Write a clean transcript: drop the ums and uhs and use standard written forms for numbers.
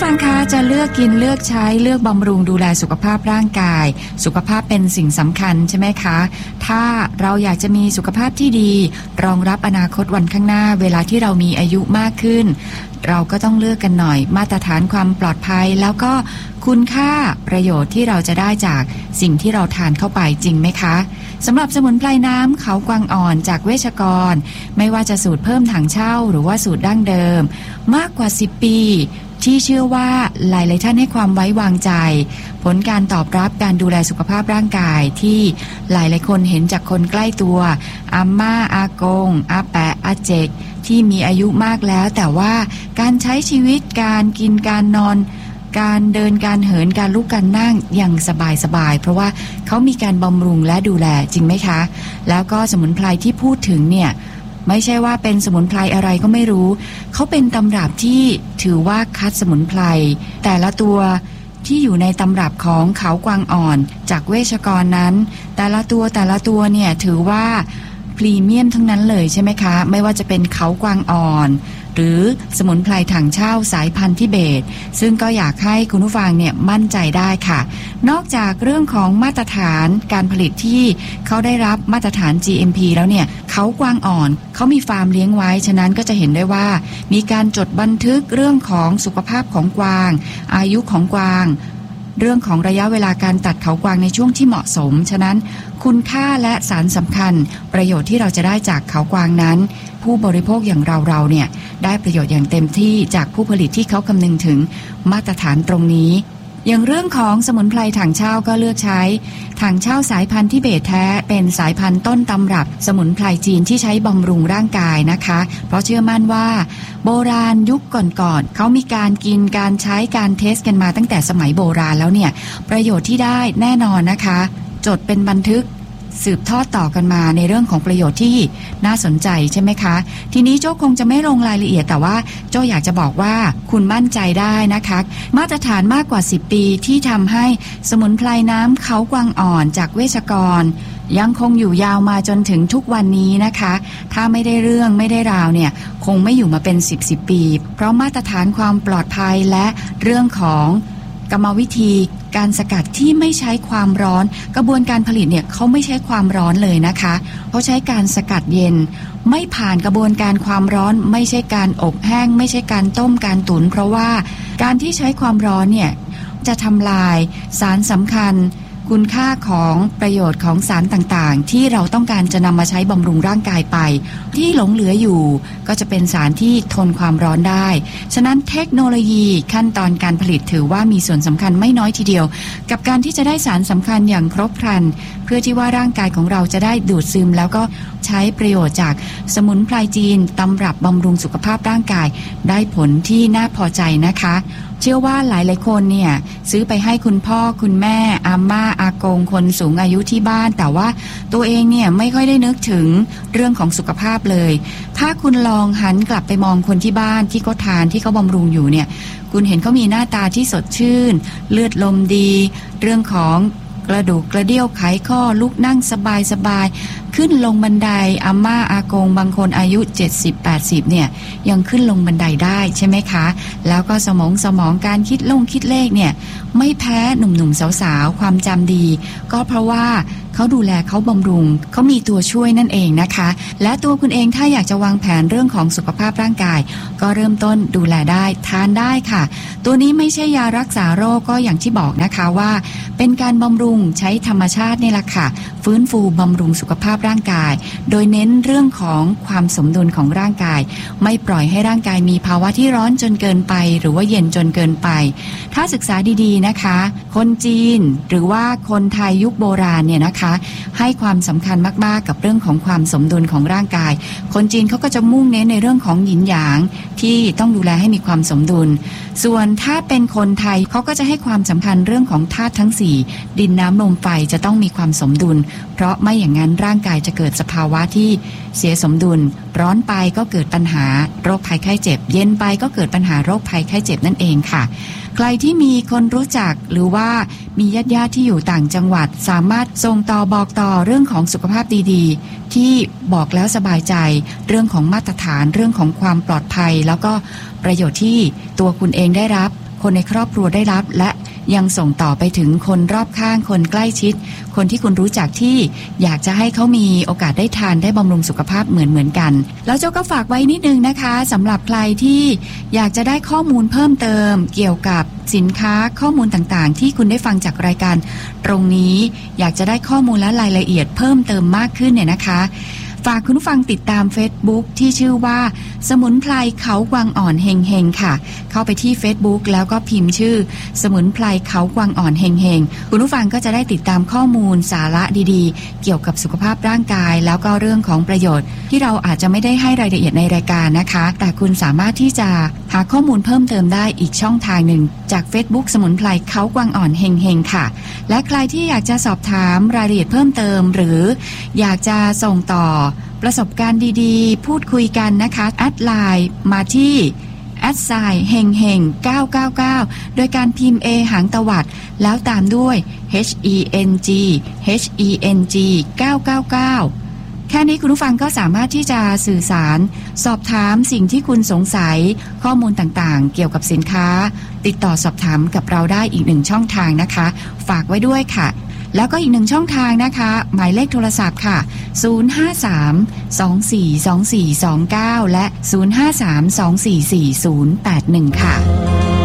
งคะจะเลือกกินเลือกใช้เลือกบำรุงดูแลสุขภาพร่างกายสุขภาพเป็นสิ่งสำคัญใช่ไหมคะถ้าเราอยากจะมีสุขภาพที่ดีรองรับอนาคตวันข้างหน้าเวลาที่เรามีอายุมากขึ้นเราก็ต้องเลือกกันหน่อยมาตรฐานความปลอดภัยแล้วก็คุณค่าประโยชน์ที่เราจะได้จากสิ่งที่เราทานเข้าไปจริงไหมคะสำหรับสมุนไพรน้ำเขากวางอ่อนจากเวชกรไม่ว่าจะสูตรเพิ่มถังเช่าหรือว่าสูตรดั้งเดิมมากกว่า10ปีที่เชื่อว่าหลายๆท่านให้ความไว้วางใจผลการตอบรับการดูแลสุขภาพร่างกายที่หลายๆคนเห็นจากคนใกล้ตัวอาม่าอากงอาแปะอาเจกที่มีอายุมากแล้วแต่ว่าการใช้ชีวิตการกินการนอนการเดินการเหินการลุกการนั่งอย่างสบายๆเพราะว่าเขามีการบำรุงและดูแลจริงไหมคะแล้วก็สมุนไพรที่พูดถึงเนี่ยไม่ใช่ว่าเป็นสมุนไพรอะไรก็ไม่รู้เขาเป็นตำรับที่ถือว่าคัดสมุนไพรแต่ละตัวที่อยู่ในตำรับของเขากวางอ่อนจากเวชกรนั้นแต่ละตัวเนี่ยถือว่าพรีเมียมทั้งนั้นเลยใช่ไหมคะไม่ว่าจะเป็นเขากวางอ่อนหรือสมุนไพรถังเช่าสายพันธุ์ทิเบตซึ่งก็อยากให้คุณผู้ฟังเนี่ยมั่นใจได้ค่ะนอกจากเรื่องของมาตรฐานการผลิตที่เขาได้รับมาตรฐาน GMP แล้วเนี่ยเขากวางอ่อนเขามีฟาร์มเลี้ยงไว้ฉะนั้นก็จะเห็นได้ว่ามีการจดบันทึกเรื่องของสุขภาพของกวางอายุของกวางเรื่องของระยะเวลาการตัดเขากวางในช่วงที่เหมาะสมฉะนั้นคุณค่าและสารสำคัญประโยชน์ที่เราจะได้จากเขากวางนั้นผู้บริโภคอย่างเราเนี่ยได้ประโยชน์อย่างเต็มที่จากผู้ผลิตที่เขาคำนึงถึงมาตรฐานตรงนี้อย่างเรื่องของสมุนไพรถังเช่าก็เลือกใช้ถังเช่าสายพันธุ์ทิเบตแท้เป็นสายพันธุ์ต้นตำรับสมุนไพรจีนที่ใช้บำรุงร่างกายนะคะเพราะเชื่อมั่นว่าโบราณยุคก่อนๆเขามีการกินการใช้การเทสกันมาตั้งแต่สมัยโบราณแล้วเนี่ยประโยชน์ที่ได้แน่นอนนะคะจดเป็นบันทึกสืบทอดต่อกันมาในเรื่องของประโยชน์ที่น่าสนใจใช่ไหมคะทีนี้โจ้คงจะไม่ลงรายละเอียดแต่ว่าโจ้อยากจะบอกว่าคุณมั่นใจได้นะคะมาตรฐานมากกว่า10ปีที่ทำให้สมุนไพรน้ำเขากวางอ่อนจากเวชกรยังคงอยู่ยาวมาจนถึงทุกวันนี้นะคะถ้าไม่ได้เรื่องไม่ได้ราวเนี่ยคงไม่อยู่มาเป็น10ปีเพราะมาตรฐานความปลอดภัยและเรื่องของกรรมวิธีการสกัดที่ไม่ใช้ความร้อนกระบวนการผลิตเนี่ยเขาไม่ใช้ความร้อนเลยนะคะเขาใช้การสกัดเย็นไม่ผ่านกระบวนการความร้อนไม่ใช่การอบแห้งไม่ใช่การต้มการตุ๋นเพราะว่าการที่ใช้ความร้อนเนี่ยจะทำลายสารสำคัญคุณค่าของประโยชน์ของสารต่างๆที่เราต้องการจะนำมาใช้บำรุงร่างกายไปที่หลงเหลืออยู่ก็จะเป็นสารที่ทนความร้อนได้ฉะนั้นเทคโนโลยีขั้นตอนการผลิตถือว่ามีส่วนสำคัญไม่น้อยทีเดียวกับการที่จะได้สารสำคัญอย่างครบครันเพื่อที่ว่าร่างกายของเราจะได้ดูดซึมแล้วก็ใช้ประโยชน์จากสมุนไพรจีนตำรับบำรุงสุขภาพร่างกายได้ผลที่น่าพอใจนะคะเชื่อว่าหลายๆคนเนี่ยซื้อไปให้คุณพ่อคุณแม่อาม่าอากงคนสูงอายุที่บ้านแต่ว่าตัวเองเนี่ยไม่ค่อยได้นึกถึงเรื่องของสุขภาพเลยถ้าคุณลองหันกลับไปมองคนที่บ้านที่เขาทานที่เขาบำรุงอยู่เนี่ยคุณเห็นเขามีหน้าตาที่สดชื่นเลือดลมดีเรื่องของกระดูกกระเดี่ยวไขข้อลุกนั่งสบายขึ้นลงบันไดอาม่าอากงบางคนอายุ 70-80 เนี่ยยังขึ้นลงบันไดได้ใช่ไหมคะแล้วก็สมองการคิดเลขเนี่ยไม่แพ้หนุ่มๆสาวๆความจำดีก็เพราะว่าเขาดูแลเขาบำรุงเขามีตัวช่วยนั่นเองนะคะและตัวคุณเองถ้าอยากจะวางแผนเรื่องของสุขภาพร่างกายก็เริ่มต้นดูแลได้ทานได้ค่ะตัวนี้ไม่ใช่ยารักษาโรคก็อย่างที่บอกนะคะว่าเป็นการบำรุงใช้ธรรมชาตินี่แหละค่ะฟื้นฟูบำรุงสุขภาพร่างกายโดยเน้นเรื่องของความสมดุลของร่างกายไม่ปล่อยให้ร่างกายมีภาวะที่ร้อนจนเกินไปหรือว่าเย็นจนเกินไปถ้าศึกษาดีๆนะคะคนจีนหรือว่าคนไทยยุคโบราณเนี่ยนะคะให้ความสำคัญมากๆกับเรื่องของความสมดุลของร่างกายคนจีนเขาก็จะมุ่งเน้นในเรื่องของหยินหยางที่ต้องดูแลให้มีความสมดุลส่วนถ้าเป็นคนไทยเขาก็จะให้ความสำคัญเรื่องของธาตุทั้ง4ดินน้ำลมไฟจะต้องมีความสมดุลเพราะไม่อย่างนั้นร่างกายจะเกิดสภาวะที่เสียสมดุลร้อนไปก็เกิดปัญหาโรคภัยไข้เจ็บเย็นไปก็เกิดปัญหาโรคภัยไข้เจ็บนั่นเองค่ะใครที่มีคนรู้จักหรือว่ามีญาติที่อยู่ต่างจังหวัดสามารถส่งต่อบอกต่อเรื่องของสุขภาพดีๆที่บอกแล้วสบายใจเรื่องของมาตรฐานเรื่องของความปลอดภัยแล้วก็ประโยชน์ที่ตัวคุณเองได้รับคนในครอบครัวได้รับและยังส่งต่อไปถึงคนรอบข้างคนใกล้ชิดคนที่คุณรู้จักที่อยากจะให้เขามีโอกาสได้ทานได้บำรุงสุขภาพเหมือนกันแล้วเจ้าก็ฝากไว้นิดนึงนะคะสำหรับใครที่อยากจะได้ข้อมูลเพิ่มเติมเกี่ยวกับสินค้าข้อมูลต่างๆที่คุณได้ฟังจากรายการตรงนี้อยากจะได้ข้อมูลและรายละเอียดเพิ่มเติมมากขึ้นเนี่ยนะคะฝากคุณผู้ฟังติดตาม Facebook ที่ชื่อว่าสมุนไพรเขากวางอ่อนเฮงเฮงค่ะเข้าไปที่ Facebook แล้วก็พิมพ์ชื่อสมุนไพรเขากวางอ่อนเฮงเฮงคุณผู้ฟังก็จะได้ติดตามข้อมูลสาระดีๆเกี่ยวกับสุขภาพร่างกายแล้วก็เรื่องของประโยชน์ที่เราอาจจะไม่ได้ให้รายละเอียดในรายการนะคะแต่คุณสามารถที่จะหาข้อมูลเพิ่มเติมได้อีกช่องทางหนึ่งจาก Facebook สมุนไพรเขากวางอ่อนเฮงเฮงค่ะและใครที่อยากจะสอบถามรายละเอียดเพิ่มเติมหรืออยากจะส่งต่อประสบการณ์ดีๆพูดคุยกันนะคะแอดไลน์มาที่@เฮงเฮง999โดยการพิมพ์ A หางตวัดแล้วตามด้วย HENG 999แค่นี้คุณผู้ฟังก็สามารถที่จะสื่อสารสอบถามสิ่งที่คุณสงสัยข้อมูลต่างๆเกี่ยวกับสินค้าติดต่อสอบถามกับเราได้อีกหนึ่งช่องทางนะคะฝากไว้ด้วยค่ะแล้วก็อีกหนึ่งช่องทางนะคะหมายเลขโทรศัพท์ค่ะ053-242429และ053-244-081ค่ะ